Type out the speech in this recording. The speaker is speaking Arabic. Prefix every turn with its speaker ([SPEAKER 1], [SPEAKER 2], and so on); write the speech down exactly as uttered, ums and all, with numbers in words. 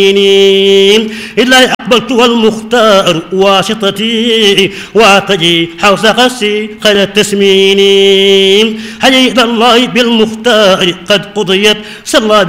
[SPEAKER 1] إلا أقبلت والمختار واسطتي واتجي حوس قسي خير التسمين حي إلى الله بالمختار قد قضيت صلى